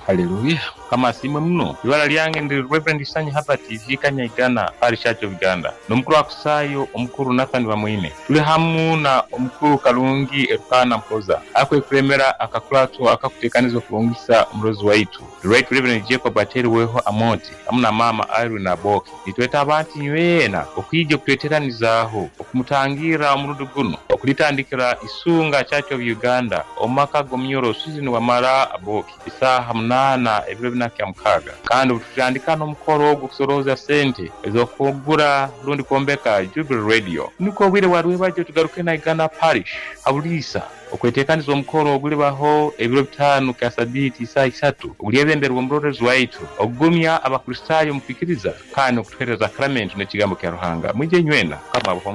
Haleluya. Kama simwe mno ibara lyange ndi Reverend Sanyi Herbert Vikanyigana Parish Church of Uganda nomukuru akusayo omukuru Nathan Bamwine tuli hamu na omukuru Kalungi Erukana Mpoza akwekuremera akakulatu akakutekanizo kulungisa mrozi waitu the right Reverend Jacob Ateri weho Amoti amuna mama Irene Aboki itweta abantu nywena okwijje kuteteranizaho okumutangira omurudu guno okulitandikira isunga Church of Uganda omaka gomnyoro season wa mara Aboki isaha munana ebiro binakya mukaga kandi tutandika n'omukoro ogusoroza sente ezokugura lundi kombeka Jubilee Radio niko bwire warwe baje tugaruke na Uganda Parish abulisa okwetekaniza omukoro ogulibaho ebiro 5 kasabiti saa 3 ulyebemberwa omurorezi waitu ogumya abakristayo mupikiriza kandi okutuhereza sacrament n'ekigambo kya Ruhanga mwije nywena kama